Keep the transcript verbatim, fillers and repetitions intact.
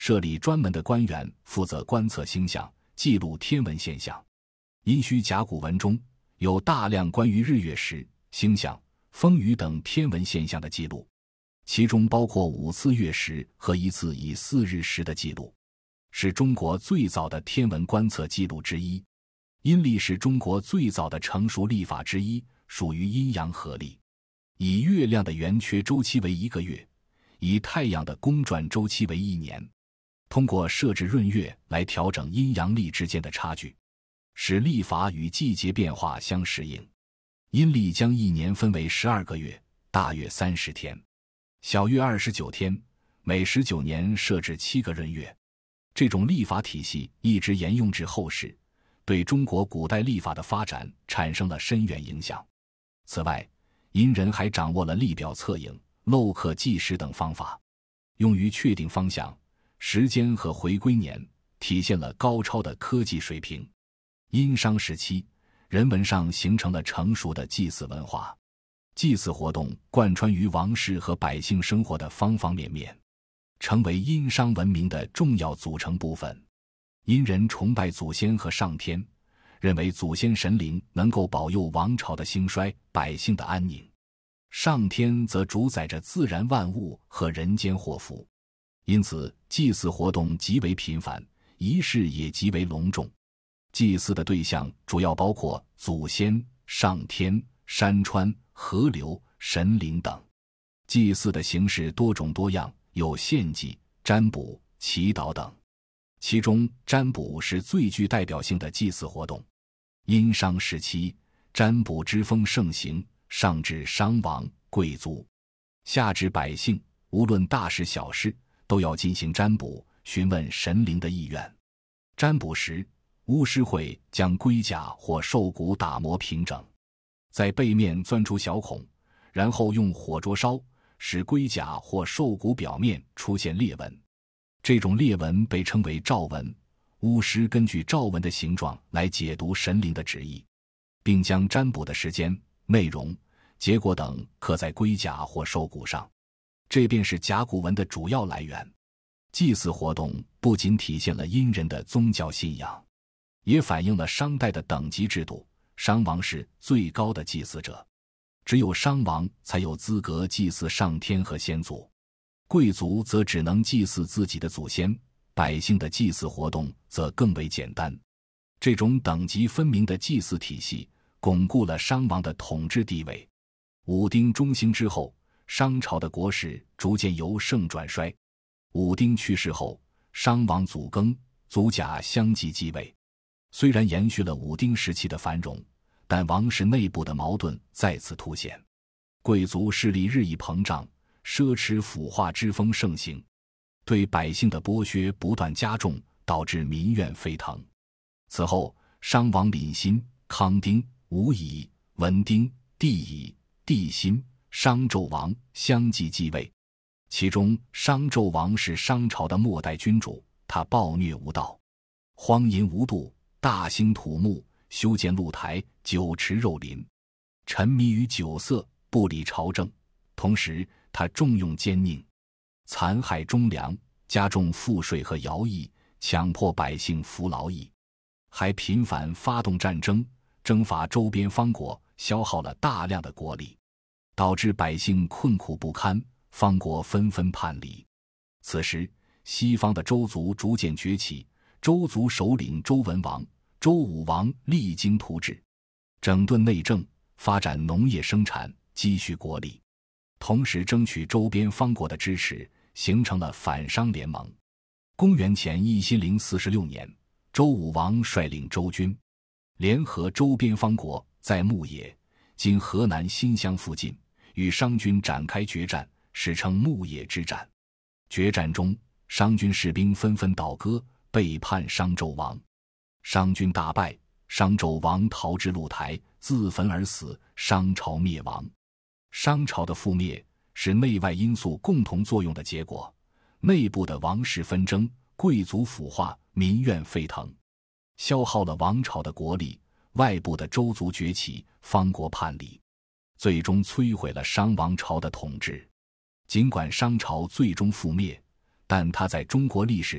设立专门的官员负责观测星象，记录天文现象。殷墟甲骨文中有大量关于日月食、星象、风雨等天文现象的记录，其中包括五次月食和一次以四日食的记录，是中国最早的天文观测记录之一。阴历是中国最早的成熟历法之一，属于阴阳合历，以月亮的圆缺周期为一个月，以太阳的公转周期为一年。通过设置闰月来调整阴阳历之间的差距，使历法与季节变化相适应。阴历将一年分为十二个月，大约三十天，小月二十九天，每十九年设置七个闰月。这种历法体系一直沿用至后世，对中国古代历法的发展产生了深远影响。此外，殷人还掌握了历表测影、镂刻计时等方法，用于确定方向、时间和回归年，体现了高超的科技水平。殷商时期，人文上形成了成熟的祭祀文化，祭祀活动贯穿于王室和百姓生活的方方面面，成为殷商文明的重要组成部分。殷人崇拜祖先和上天，认为祖先神灵能够保佑王朝的兴衰、百姓的安宁，上天则主宰着自然万物和人间祸福。因此，祭祀活动极为频繁，仪式也极为隆重。祭祀的对象主要包括祖先、上天、山川、河流、神灵等。祭祀的形式多种多样，有献祭、占卜、祈祷等。其中占卜是最具代表性的祭祀活动。殷商时期，占卜之风盛行，上至商王、贵族，下至百姓，无论大事小事，都要进行占卜，询问神灵的意愿。占卜时，巫师会将龟甲或兽骨打磨平整，在背面钻出小孔，然后用火灼烧，使龟甲或兽骨表面出现裂纹。这种裂纹被称为兆纹，巫师根据兆纹的形状来解读神灵的旨意，并将占卜的时间、内容、结果等刻在龟甲或兽骨上，这便是甲骨文的主要来源。祭祀活动不仅体现了殷人的宗教信仰，也反映了商代的等级制度。商王是最高的祭祀者，只有商王才有资格祭祀上天和先祖，贵族则只能祭祀自己的祖先，百姓的祭祀活动则更为简单。这种等级分明的祭祀体系巩固了商王的统治地位。武丁中兴之后，商朝的国势逐渐由盛转衰。武丁去世后，商王祖庚、祖甲相继继位。虽然延续了武丁时期的繁荣，但王室内部的矛盾再次凸显，贵族势力日益膨胀，奢侈腐化之风盛行，对百姓的剥削不断加重，导致民怨沸腾。此后，商王廪辛、康丁、武乙、文丁、帝乙、帝辛、商纣王相继继位。其中商纣王是商朝的末代君主，他暴虐无道，荒淫无度，大兴土木，修建露台，酒池肉林，沉迷于酒色，不理朝政。同时他重用奸佞，残害忠良，加重赋税和徭役，强迫百姓服劳役，还频繁发动战争，征伐周边方国，消耗了大量的国力，导致百姓困苦不堪，方国纷纷叛离。此时，西方的周族逐渐崛起，周族首领周文王、周武王励精图治，整顿内政，发展农业生产，积蓄国力，同时争取周边方国的支持，形成了反商联盟。公元前一千零四十六年，周武王率领周军，联合周边方国，在牧野（今河南新乡附近）与商军展开决战，史称牧野之战。决战中，商军士兵纷纷倒戈，背叛商纣王。商军大败，商纣王逃至露台，自焚而死，商朝灭亡。商朝的覆灭是内外因素共同作用的结果，内部的王室纷争、贵族腐化、民怨沸腾，消耗了王朝的国力；外部的周族崛起，方国叛离，最终摧毁了商王朝的统治。尽管商朝最终覆灭，但它在中国历史